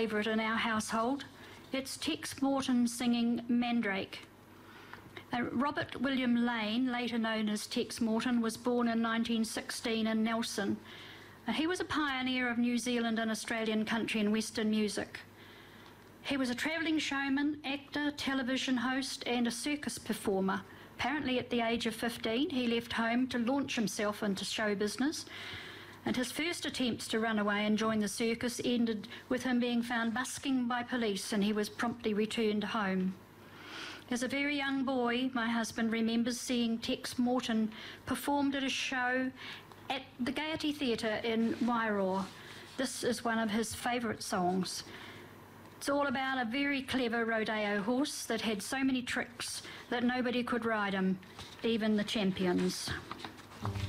favourite in our household. It's Tex Morton singing Mandrake. Robert William Lane, later known as Tex Morton, was born in 1916 in Nelson. He was a pioneer of New Zealand and Australian country and Western music. He was a travelling showman, actor, television host and a circus performer. Apparently at the age of 15 he left home to launch himself into show business, and his first attempts to run away and join the circus ended with him being found busking by police, and he was promptly returned home. As a very young boy, my husband remembers seeing Tex Morton performed at a show at the Gaiety Theatre in Wairoa. This is one of his favourite songs. It's all about a very clever rodeo horse that had so many tricks that nobody could ride him, even the champions.